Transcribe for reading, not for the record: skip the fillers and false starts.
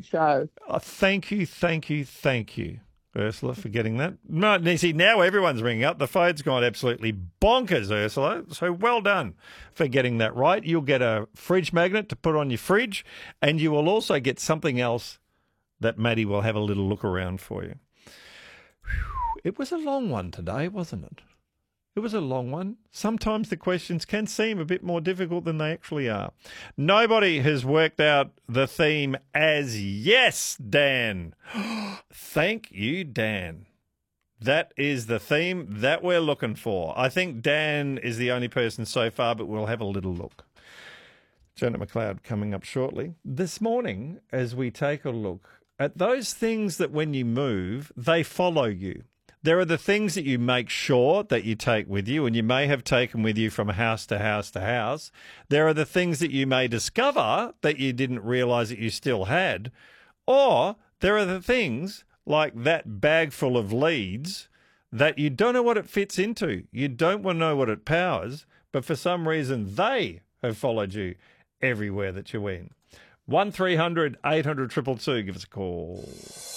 show. Thank you, thank you, thank you, Ursula, for getting that. No, you see, now everyone's ringing up. The phone's gone absolutely bonkers, Ursula. So well done for getting that right. You'll get a fridge magnet to put on your fridge, and you will also get something else that Maddie will have a little look around for you. Whew. It was a long one today, wasn't it? It was a long one. Sometimes the questions can seem a bit more difficult than they actually are. Nobody has worked out the theme as yes, Dan. Thank you, Dan. That is the theme that we're looking for. I think Dan is the only person so far, but we'll have a little look. Janet McLeod coming up shortly. This morning, as we take a look at those things that when you move, they follow you. There are the things that you make sure that you take with you, and you may have taken with you from house to house to house. There are the things that you may discover that you didn't realise that you still had. Or there are the things like that bag full of leads that you don't know what it fits into. You don't want to know what it powers, but for some reason they have followed you everywhere that you went. 1300 800 222. Give us a call.